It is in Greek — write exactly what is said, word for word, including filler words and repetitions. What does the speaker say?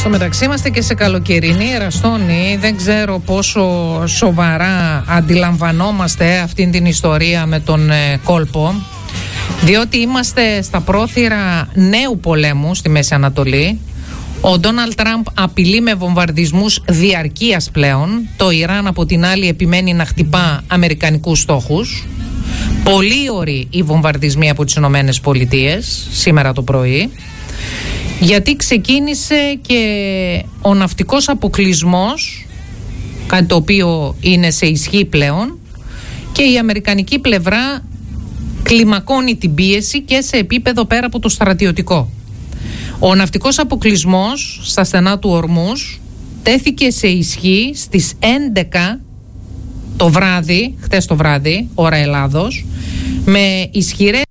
Στο μεταξύ είμαστε και σε καλοκαιρινή εραστόνη. Δεν ξέρω πόσο σοβαρά αντιλαμβανόμαστε αυτήν την ιστορία με τον ε, κόλπο, διότι είμαστε στα πρόθυρα νέου πολέμου στη Μέση Ανατολή. Ο Ντόναλντ Τραμπ απειλεί με βομβαρδισμούς διαρκείας πλέον. Το Ιράν από την άλλη επιμένει να χτυπά αμερικανικούς στόχους. Πολύ ωρί οι βομβαρδισμοί από τις Ηνωμένες Πολιτείες σήμερα το πρωί, γιατί ξεκίνησε και ο ναυτικός αποκλεισμός, κάτι το οποίο είναι σε ισχύ πλέον, και η αμερικανική πλευρά κλιμακώνει την πίεση και σε επίπεδο πέρα από το στρατιωτικό. Ο ναυτικός αποκλεισμός στα στενά του Ορμούς τέθηκε σε ισχύ στις έντεκα το βράδυ, χτες το βράδυ, ώρα Ελλάδος, με ισχυρές